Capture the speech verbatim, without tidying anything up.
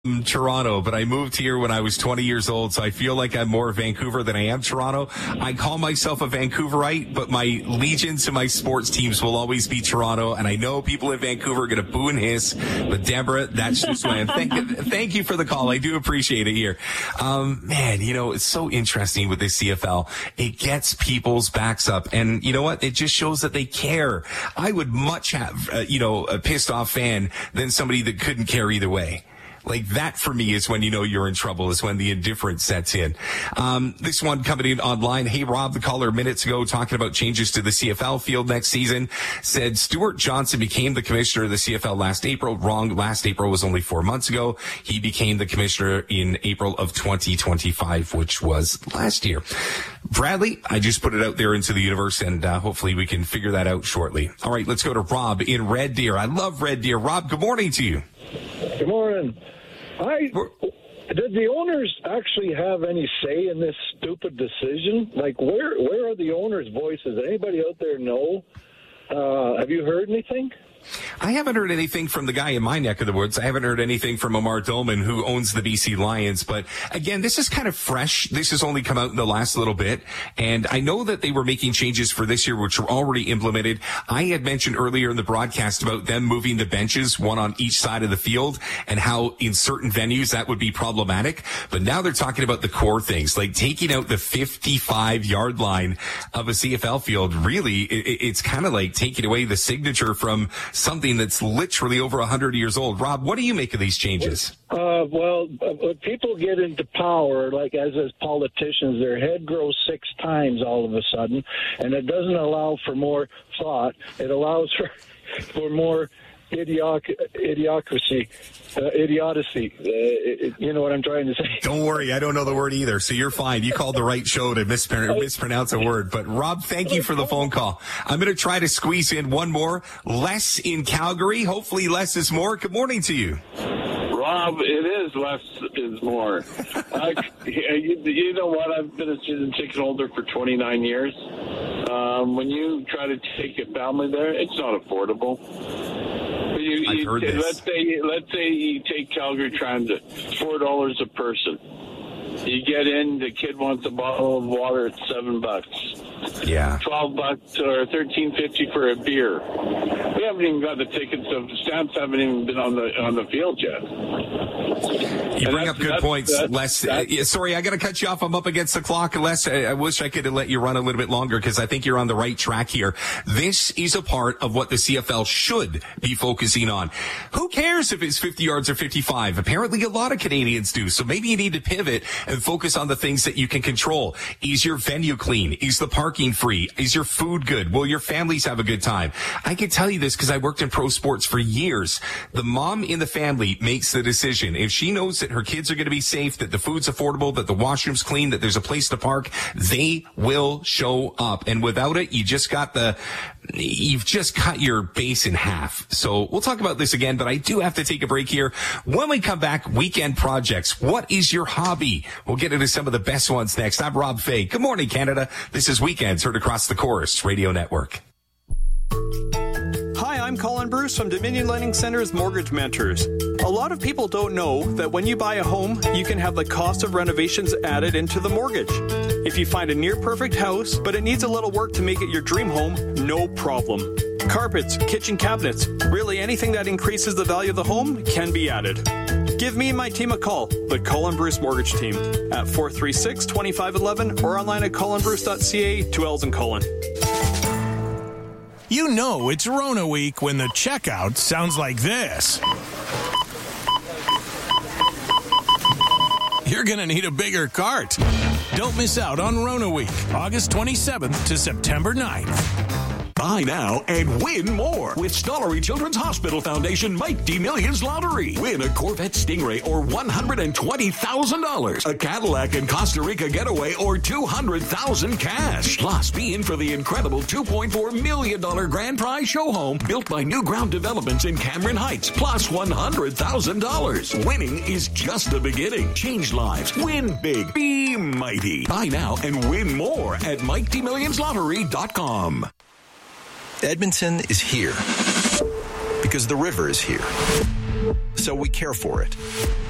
Toronto, but I moved here when I was twenty years old, so I feel like I'm more Vancouver than I am Toronto. I call myself a Vancouverite, but my allegiance to my sports teams will always be Toronto, and I know people in Vancouver are going to boo and hiss, but Deborah, that's just why. Thank, thank you for the call. I do appreciate it here. Um, man, you know, it's so interesting with this C F L. It gets people's backs up, and you know what? It just shows that they care. I would much have, uh, you know, a pissed off fan than somebody that couldn't care either way. Like that for me is when you know you're in trouble, is when the indifference sets in. Um, this one coming in online. Hey, Rob, the caller minutes ago talking about changes to the C F L field next season said Stuart Johnson became the commissioner of the C F L last April. Wrong. Last April was only four months ago. He became the commissioner in April of twenty twenty-five, which was last year. Bradley, I just put it out there into the universe, and uh, hopefully we can figure that out shortly. All right, let's go to Rob in Red Deer. I love Red Deer. Rob, good morning to you. Good morning. I, did the owners actually have any say in this stupid decision? Like, where where are the owners' voices? Anybody out there know? Uh, have you heard anything? I haven't heard anything from the guy in my neck of the woods. I haven't heard anything from Omar Dolman, who owns the B C Lions. But again, this is kind of fresh. This has only come out in the last little bit. And I know that they were making changes for this year, which were already implemented. I had mentioned earlier in the broadcast about them moving the benches, one on each side of the field, and how in certain venues that would be problematic. But now they're talking about the core things, like taking out the fifty-five yard line of a C F L field. Really, it, it's kind of like taking away the signature from something that's literally over one hundred years old. Rob, what do you make of these changes? Uh, well, when people get into power, like as as politicians, their head grows six times all of a sudden, and it doesn't allow for more thought. It allows for for more idioc- idiocracy, uh, idiocy. Uh, it, you know what I'm trying to say? Don't worry, I don't know the word either, so you're fine. You called the right show to mispron- mispronounce a word. But Rob, thank you for the phone call. I'm going to try to squeeze in one more. Les in Calgary. Hopefully less is more. Good morning to you. Rob, it is less is more. I, you, you know what? I've been a season ticket holder for twenty-nine years. Um, when you try to take a family there, it's not affordable. You, I've you, heard this. Let's say, let's say you take Calgary Transit, four dollars a person. You get in, the kid wants a bottle of water at seven bucks. Yeah. Twelve bucks or thirteen fifty for a beer. We haven't even got the tickets. So the stamps haven't even been on the on the field yet. You bring up good points, that's, Les. Uh, yeah, sorry, I got to cut you off. I'm up against the clock. Les, I, I wish I could have let you run a little bit longer because I think you're on the right track here. This is a part of what the C F L should be focusing on. Who cares if it's fifty yards or fifty-five? Apparently, a lot of Canadians do. So maybe you need to pivot and focus on the things that you can control. Is your venue clean? Is the parking free? Is your food good? Will your families have a good time? I can tell you this because I worked in pro sports for years. The mom in the family makes the decision. If she knows that her kids are going to be safe, that the food's affordable, that the washroom's clean, that there's a place to park, they will show up. And without it, you just got the, you've just cut your base in half. So we'll talk about this again, but I do have to take a break here. When we come back, weekend projects. What is your hobby? We'll get into some of the best ones next. I'm Rob Fay. Good morning, Canada. This is Weekends, heard across the Chorus Radio Network. Hi, I'm Colin Bruce from Dominion Lending Center's Mortgage Mentors. A lot of people don't know that when you buy a home, you can have the cost of renovations added into the mortgage. If you find a near-perfect house, but it needs a little work to make it your dream home, no problem. Carpets, kitchen cabinets, really anything that increases the value of the home can be added. Give me and my team a call, the Colin Bruce Mortgage Team, at four three six, two five one one or online at colin bruce dot c a. Two L's in Colin. You know it's Rona Week when the checkout sounds like this. You're going to need a bigger cart. Don't miss out on Rona Week, August twenty-seventh to September ninth. Buy now and win more with Stollery Children's Hospital Foundation Mighty Millions Lottery. Win a Corvette Stingray or one hundred twenty thousand dollars, a Cadillac and Costa Rica getaway or two hundred thousand dollars cash. Plus, be in for the incredible two point four million dollars grand prize show home built by New Ground Developments in Cameron Heights, plus one hundred thousand dollars. Winning is just the beginning. Change lives. Win big. Be mighty. Buy now and win more at mighty millions lottery dot com. Edmonton is here because the river is here. So we care for it.